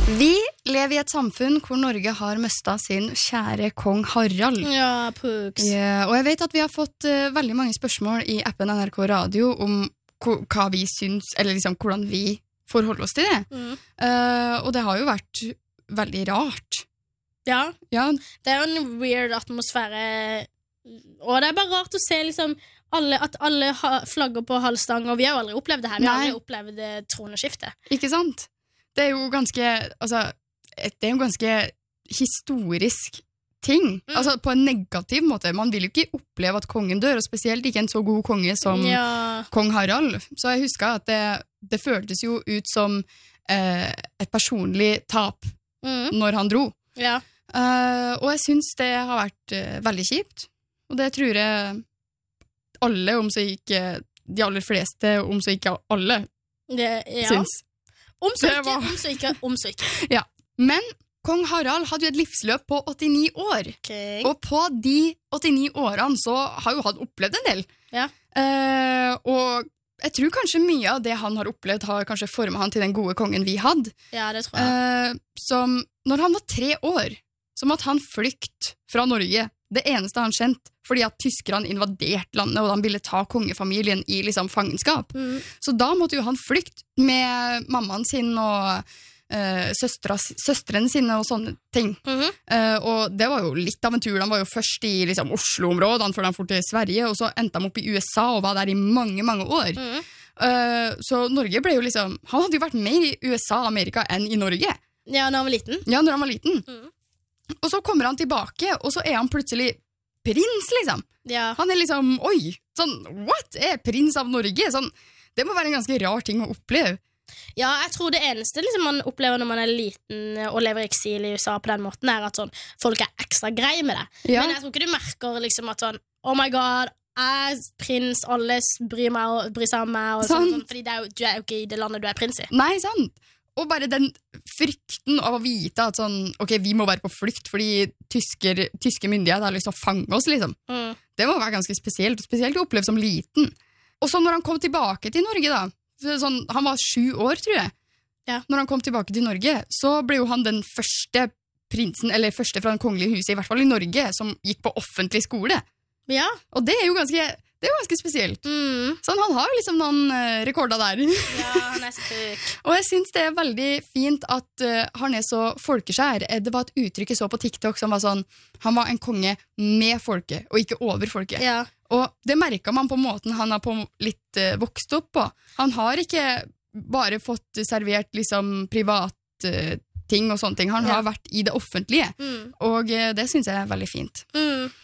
Vi lever i et samfunn hvor Norge har mistet sin kjære kong Harald. Ja, puks. Og jeg vet at vi har fått veldig mange spørsmål i appen NRK Radio om hva vi syns, eller liksom hvordan vi forholder oss til det. Og det har jo vært veldig rart. Ja, Ja, det er jo en weird atmosfære. Og det er bare rart å se liksom at alle flagger på halvstang, og vi har jo aldri opplevd det her. Vi har Nei. aldri opplevd troneskifte. ikke sant? Det er jo ganske, altså, det er jo ganske historisk ting. Altså, på en negativ måte. Man vil jo ikke oppleve at kongen dør, og spesielt ikke en så god konge som kong Harald. Så jeg husker at det føltes jo ut som et personlig tap når han dro. Ja. Og jeg synes det har vært veldig kjipt. Og det tror jeg alle, om så ikke de aller fleste, om så ikke alle, syns. Om så Det ikke, var- om så ikke, om så ikke. Ja. Men kong Harald hadde jo et livsløp på 89 år. Okay. Og på de 89 årene så har jo han opplevd en del. Ja. Og jeg tror kanskje mye av det han har opplevd har kanskje formet han til den gode kongen vi hadde. Ja, det tror jeg. Som, når han var 3 år, så måtte han flykte fra Norge. Det eneste han kjente, fordi at tyskerne invaderte landet, og han ville ta kongefamilien i liksom fangenskap. Så da måtte jo han flykte med mammaen sin og søstrene sine og sånne ting. Og det var jo litt av en tur. Han var jo først i liksom, Oslo-områdene før han for til Sverige, og så endte han opp i USA og var der i mange, mange år. Så Norge ble jo liksom, han hadde jo vært mer i USA og Amerika enn i Norge. Ja, når han var liten. Ja, når han var liten. Og så kommer han tilbake, og så er han plutselig prins, liksom. Ja. Han er liksom, oi, sånn, what? Er prins av Norge? Sånn, det må være en ganske rar ting å oppleve. Ja, jeg tror det eneste liksom, man opplever når man er liten og lever i eksil i USA på den måten, er at sånn, folk er ekstra greie med det. Ja. Men jeg tror ikke du merker liksom, at sånn, oh my god, jeg er prins, alle bryr seg om meg, og sånn, Sant. fordi du er jo ikke i det landet du er prins i. Nei, sant? Og bare den frykten av å vite at sånn, ok, vi må være på flykt, fordi tyske myndigheter har lyst til å fange oss, liksom. Det må være ganske spesielt å oppleve som liten. Og så når han kom tilbake til Norge da, sånn, han var 7 år, tror jeg. Ja. Når han kom tilbake til Norge, så ble jo han den første prinsen, eller første fra den kongelige huset, i hvert fall i Norge, som gikk på offentlig skole. Ja. Og det er jo ganske spesielt. Så han har jo liksom noen rekorder der. Ja, han er så syk. Og jeg synes det er veldig fint at han er så folkeskjær. Det var et uttrykk jeg så på TikTok som var sånn, han var en konge med folket, og ikke over folket. Ja. Og det merket man på måten han har på litt vokst opp på. Han har ikke bare fått servert liksom privat ting og sånne ting. Han har vært i det offentlige, og det synes jeg er veldig fint.